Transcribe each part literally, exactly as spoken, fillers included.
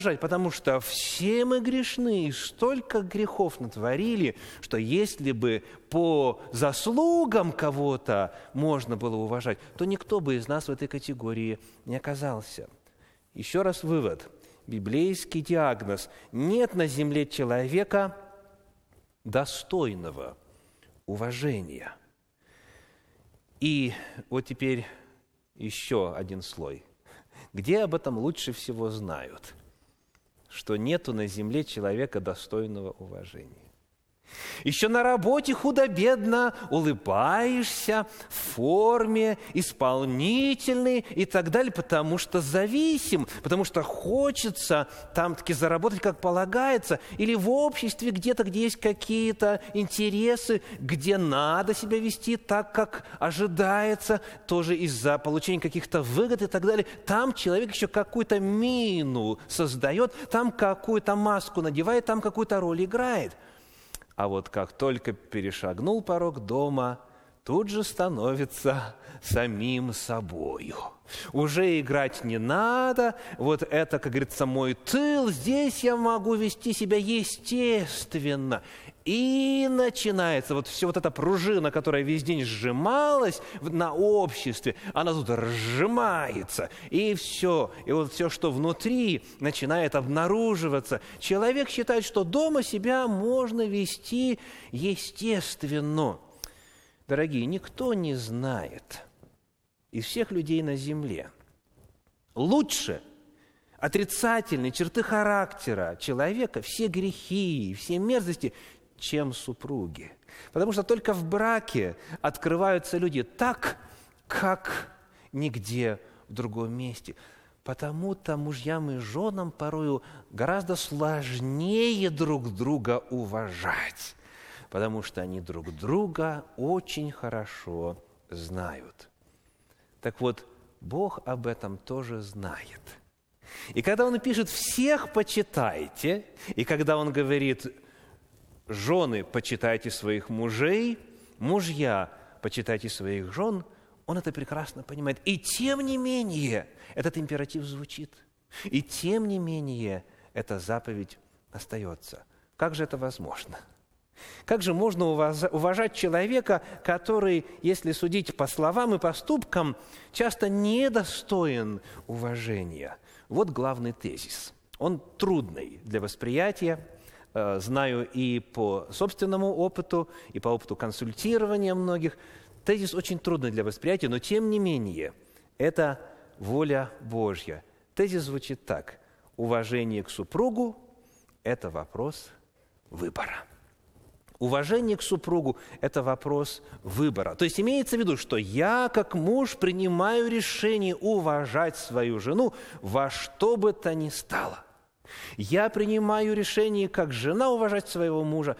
потому что все мы грешны, и столько грехов натворили, что если бы по заслугам кого-то можно было уважать, то никто бы из нас в этой категории не оказался. Еще раз вывод. Библейский диагноз. Нет на земле человека достойного уважения. И вот теперь еще один слой. Где об этом лучше всего знают? Что нету на земле человека достойного уважения. Еще на работе худо-бедно улыбаешься, в форме, исполнительный и так далее, потому что зависим, потому что хочется там-таки заработать, как полагается, или в обществе где-то, где есть какие-то интересы, где надо себя вести так, как ожидается, тоже из-за получения каких-то выгод и так далее. Там человек еще какую-то мину создает, там какую-то маску надевает, там какую-то роль играет. А вот как только перешагнул порог дома, тут же становится самим собою. Уже играть не надо, вот это, как говорится, мой тыл, здесь я могу вести себя естественно. И начинается вот все вот эта пружина, которая весь день сжималась на обществе, она тут разжимается, и все. И вот все, что внутри, начинает обнаруживаться. Человек считает, что дома себя можно вести естественно. Дорогие, никто не знает из всех людей на земле лучше отрицательные черты характера человека, все грехи, все мерзости, чем супруги. Потому что только в браке открываются люди так, как нигде в другом месте. Потому-то мужьям и женам порою гораздо сложнее друг друга уважать, потому что они друг друга очень хорошо знают. Так вот, Бог об этом тоже знает. И когда Он пишет «всех почитайте», и когда Он говорит «жены, почитайте своих мужей», «мужья, почитайте своих жен», Он это прекрасно понимает. И тем не менее этот императив звучит. И тем не менее эта заповедь остается. Как же это возможно? Как же можно уважать человека, который, если судить по словам и поступкам, часто недостоин уважения? Вот главный тезис. Он трудный для восприятия. Знаю и по собственному опыту, и по опыту консультирования многих. Тезис очень трудный для восприятия, но тем не менее, это воля Божья. Тезис звучит так. Уважение к супругу – это вопрос выбора. Уважение к супругу – это вопрос выбора. То есть имеется в виду, что я, как муж, принимаю решение уважать свою жену во что бы то ни стало. Я принимаю решение, как жена, уважать своего мужа,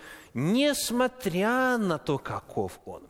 несмотря на то, каков он.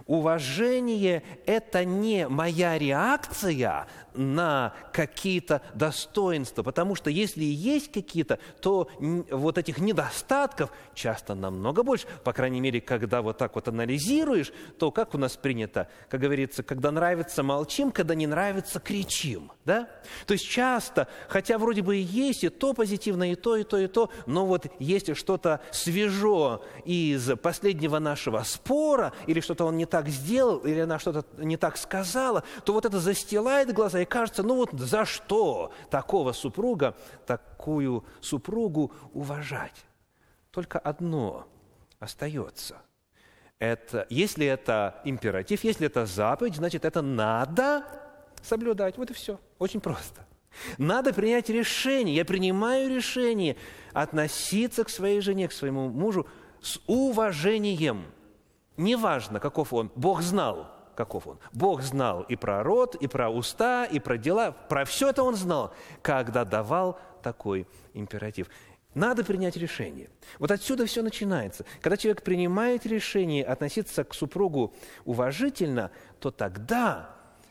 Уважение – это не моя реакция на какие-то достоинства, потому что если и есть какие-то, то вот этих недостатков часто намного больше. По крайней мере, когда вот так вот анализируешь, то как у нас принято, как говорится, когда нравится – молчим, когда не нравится – кричим. Да? То есть часто, хотя вроде бы и есть и то позитивное, и то, и то, и то, но вот если что-то свежо из последнего нашего спора, или что-то он не так сделал, или она что-то не так сказала, то вот это застилает глаза, и кажется, ну вот за что такого супруга, такую супругу уважать? Только одно остается. Это, если это императив, если это заповедь, значит, это надо соблюдать. Вот и все. Очень просто. Надо принять решение. Я принимаю решение относиться к своей жене, к своему мужу с уважением. Неважно, каков он. Бог знал, каков он. Бог знал и про род, и про уста, и про дела. Про все это он знал, когда давал такой императив. Надо принять решение. Вот отсюда все начинается. Когда человек принимает решение относиться к супругу уважительно, то тогда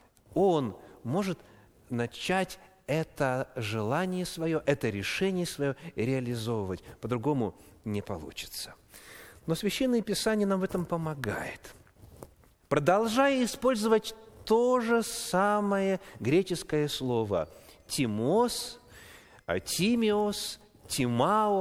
он может начать это желание свое, это решение свое реализовывать. По-другому не получится. Но Священное Писание нам в этом помогает. Продолжая использовать то же самое греческое слово «тимос», Тимеос, Тимао,